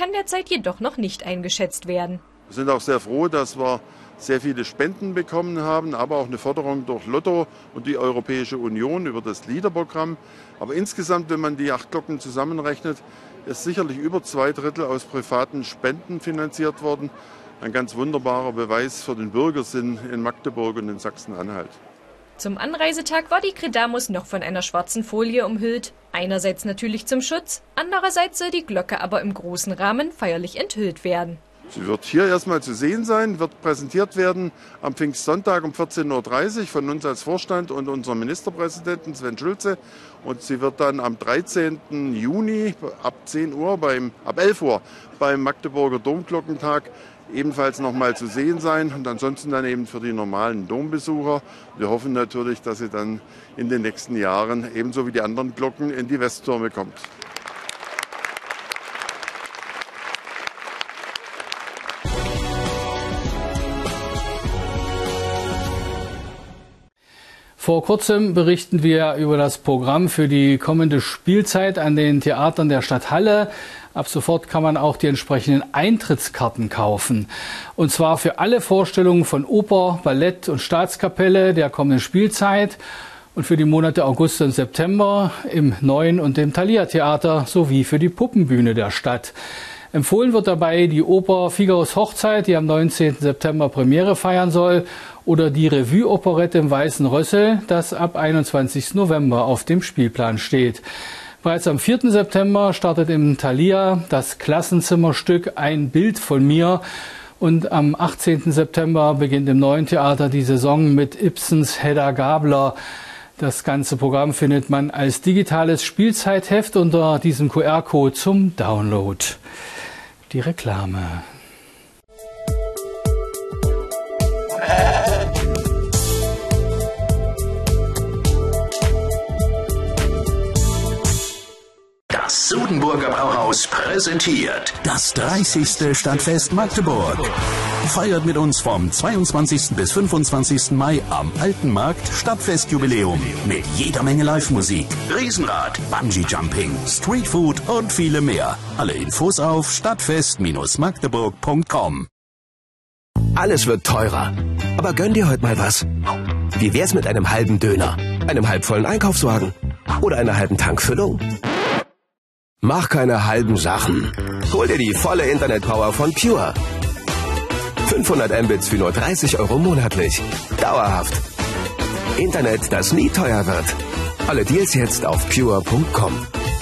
kann derzeit jedoch noch nicht eingeschätzt werden. Wir sind auch sehr froh, dass wir sehr viele Spenden bekommen haben, aber auch eine Förderung durch Lotto und die Europäische Union über das LEADER-Programm. Aber insgesamt, wenn man die 8 Glocken zusammenrechnet, ist sicherlich über 2/3 aus privaten Spenden finanziert worden. Ein ganz wunderbarer Beweis für den Bürgersinn in Magdeburg und in Sachsen-Anhalt. Zum Anreisetag war die Credamus noch von einer schwarzen Folie umhüllt. Einerseits natürlich zum Schutz, andererseits soll die Glocke aber im großen Rahmen feierlich enthüllt werden. Sie wird hier erstmal zu sehen sein, wird präsentiert werden am Pfingstsonntag um 14:30 Uhr von uns als Vorstand und unserem Ministerpräsidenten Sven Schulze. Und sie wird dann am 13. Juni ab 11 Uhr beim Magdeburger Domglockentag ebenfalls nochmal zu sehen sein und ansonsten dann eben für die normalen Dombesucher. Wir hoffen natürlich, dass sie dann in den nächsten Jahren ebenso wie die anderen Glocken in die Westtürme kommt. Vor kurzem berichten wir über das Programm für die kommende Spielzeit an den Theatern der Stadt Halle. Ab sofort kann man auch die entsprechenden Eintrittskarten kaufen. Und zwar für alle Vorstellungen von Oper, Ballett und Staatskapelle der kommenden Spielzeit und für die Monate August und September im Neuen und dem Thalia Theater sowie für die Puppenbühne der Stadt. Empfohlen wird dabei die Oper Figaros Hochzeit, die am 19. September Premiere feiern soll, oder die Revue-Operette im Weißen Rössel, das ab 21. November auf dem Spielplan steht. Bereits am 4. September startet im Thalia das Klassenzimmerstück Ein Bild von mir. Und am 18. September beginnt im Neuen Theater die Saison mit Ibsens Hedda Gabler. Das ganze Programm findet man als digitales Spielzeitheft unter diesem QR-Code zum Download. Die Reklame. Das Sudenburger Brauhaus präsentiert das 30. Stadtfest Magdeburg. Feiert mit uns vom 22. bis 25. Mai am Alten Markt Stadtfestjubiläum mit jeder Menge Live-Musik, Riesenrad, Bungee-Jumping, Streetfood und viele mehr. Alle Infos auf stadtfest-magdeburg.com. Alles wird teurer. Aber gönn dir heute mal was. Wie wär's mit einem halben Döner, einem halbvollen Einkaufswagen oder einer halben Tankfüllung? Mach keine halben Sachen. Hol dir die volle Internetpower von Pure. 500 Mbits für nur 30 € monatlich. Dauerhaft. Internet, das nie teuer wird. Alle Deals jetzt auf pure.com.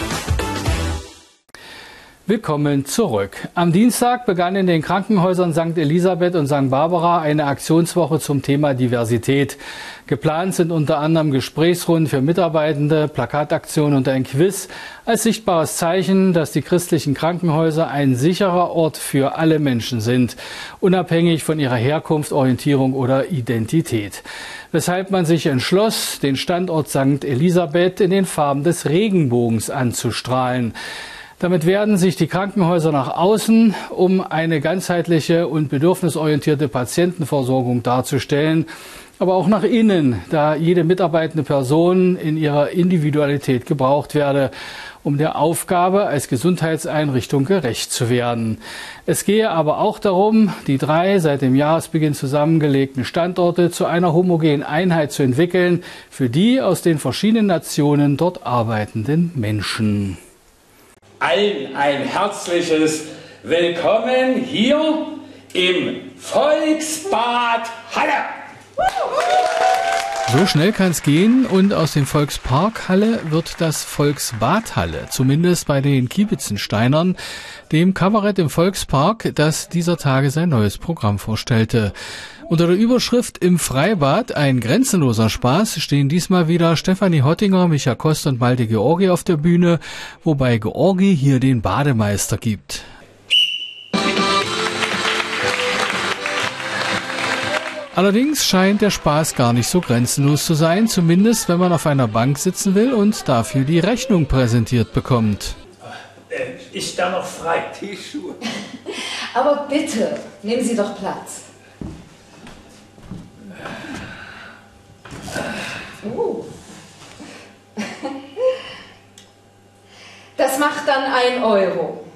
Willkommen zurück. Am Dienstag begann in den Krankenhäusern St. Elisabeth und St. Barbara eine Aktionswoche zum Thema Diversität. Geplant sind unter anderem Gesprächsrunden für Mitarbeitende, Plakataktionen und ein Quiz als sichtbares Zeichen, dass die christlichen Krankenhäuser ein sicherer Ort für alle Menschen sind, unabhängig von ihrer Herkunft, Orientierung oder Identität. Weshalb man sich entschloss, den Standort St. Elisabeth in den Farben des Regenbogens anzustrahlen. Damit werden sich die Krankenhäuser nach außen, um eine ganzheitliche und bedürfnisorientierte Patientenversorgung darzustellen, aber auch nach innen, da jede mitarbeitende Person in ihrer Individualität gebraucht werde, um der Aufgabe als Gesundheitseinrichtung gerecht zu werden. Es gehe aber auch darum, die 3 seit dem Jahresbeginn zusammengelegten Standorte zu einer homogenen Einheit zu entwickeln, für die aus den verschiedenen Nationen dort arbeitenden Menschen. Allen ein herzliches Willkommen hier im Volksbad Halle. So schnell kann es gehen und aus dem Volkspark Halle wird das Volksbad Halle, zumindest bei den Kiebitzensteinern, dem Kabarett im Volkspark, das dieser Tage sein neues Programm vorstellte. Unter der Überschrift Im Freibad, ein grenzenloser Spaß, stehen diesmal wieder Stefanie Hottinger, Micha Kost und Malte Georgi auf der Bühne, wobei Georgi hier den Bademeister gibt. Allerdings scheint der Spaß gar nicht so grenzenlos zu sein, zumindest wenn man auf einer Bank sitzen will und dafür die Rechnung präsentiert bekommt. Ist da noch frei? Die Schuhe. Aber bitte, nehmen Sie doch Platz. Das macht dann 1 €.